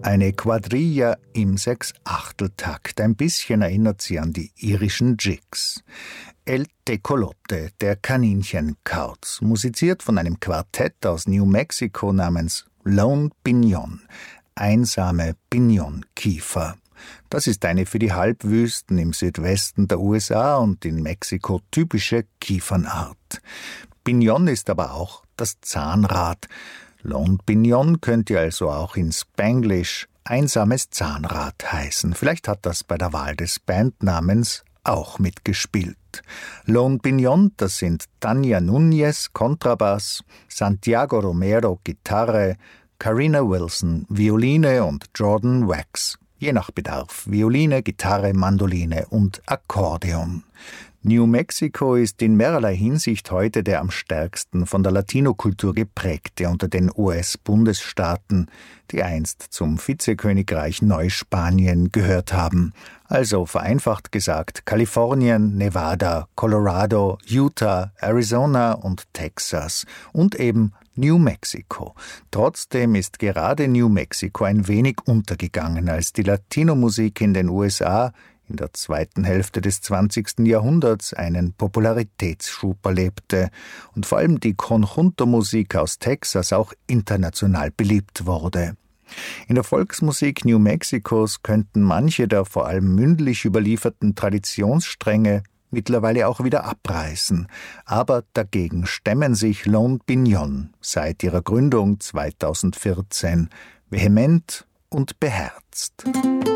Eine Quadrilla im Sechsachteltakt. Ein bisschen erinnert sie an die irischen Jigs. El Tecolote, der Kaninchenkauz, musiziert von einem Quartett aus New Mexico namens Lone Piñón, einsame Piñonkiefer. Das ist eine für die Halbwüsten im Südwesten der USA und in Mexiko typische Kiefernart. Piñón ist aber auch das Zahnrad. Lone Piñón könnte also auch in Spanglish einsames Zahnrad heißen. Vielleicht hat das bei der Wahl des Bandnamens auch mitgespielt. Lone Piñón, das sind Tania Núñez, Kontrabass, Santiago Romero, Gitarre, Carina Wilson, Violine und Jordan Wax, je nach Bedarf, Violine, Gitarre, Mandoline und Akkordeon. New Mexico ist in mehrerlei Hinsicht heute der am stärksten von der Latinokultur geprägte unter den US-Bundesstaaten, die einst zum Vizekönigreich Neuspanien gehört haben. Also vereinfacht gesagt Kalifornien, Nevada, Colorado, Utah, Arizona und Texas und eben New Mexico. Trotzdem ist gerade New Mexico ein wenig untergegangen, als die Latino-Musik in den USA in der zweiten Hälfte des 20. Jahrhunderts einen Popularitätsschub erlebte und vor allem die Conjunto-Musik aus Texas auch international beliebt wurde. In der Volksmusik New Mexicos könnten manche der vor allem mündlich überlieferten Traditionsstränge mittlerweile auch wieder abreißen, aber dagegen stemmen sich Lone Piñón seit ihrer Gründung 2014 vehement und beherzt.